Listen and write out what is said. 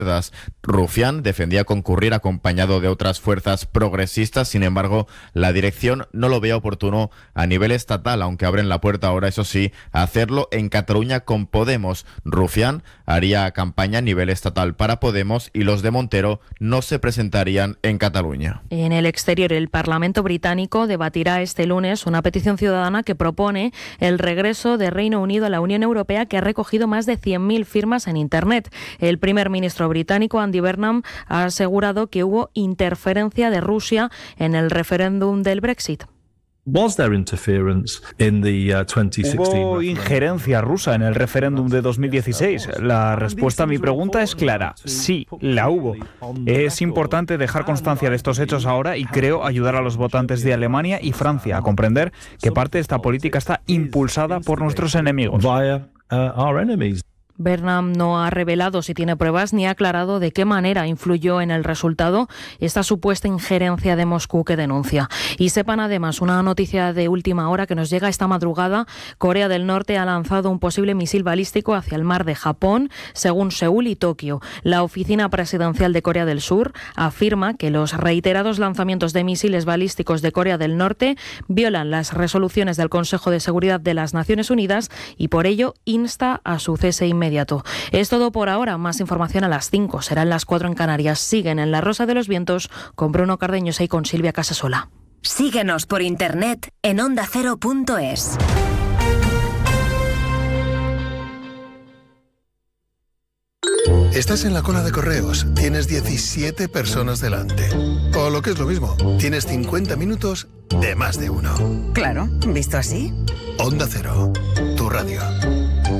Rufián defendía concurrir acompañado de otras fuerzas progresistas, sin embargo, la dirección no lo veía oportuno a nivel estatal, aunque abren la puerta ahora, eso sí, a hacerlo en Cataluña con Podemos. Rufián haría campaña a nivel estatal para Podemos y los de Montero no se presentarían en Cataluña. En el exterior, el Parlamento británico debatirá este lunes una petición ciudadana que propone el regreso de Reino Unido a la Unión Europea, que ha recogido más de 100.000 firmas en Internet. El primer ministro británico Andy Burnham ha asegurado que hubo interferencia de Rusia en el referéndum del Brexit. ¿Hubo injerencia rusa en el referéndum de 2016? La respuesta a mi pregunta es clara. Sí, la hubo. Es importante dejar constancia de estos hechos ahora y creo ayudar a los votantes de Alemania y Francia a comprender que parte de esta política está impulsada por nuestros enemigos. Burnham no ha revelado si tiene pruebas ni ha aclarado de qué manera influyó en el resultado esta supuesta injerencia de Moscú que denuncia. Y sepan además una noticia de última hora que nos llega esta madrugada. Corea del Norte ha lanzado un posible misil balístico hacia el mar de Japón, según Seúl y Tokio. La oficina presidencial de Corea del Sur afirma que los reiterados lanzamientos de misiles balísticos de Corea del Norte violan las resoluciones del Consejo de Seguridad de las Naciones Unidas y por ello insta a su cese inmediato. Es todo por ahora. Más información a las 5. Serán las 4 en Canarias. Siguen en La Rosa de los Vientos con Bruno Cardeñosa y con Silvia Casasola. Síguenos por internet en ondacero.es. Estás en la cola de correos, tienes 17 personas delante. O lo que es lo mismo, tienes 50 minutos de más de uno. Claro, visto así. Onda Cero, tu radio.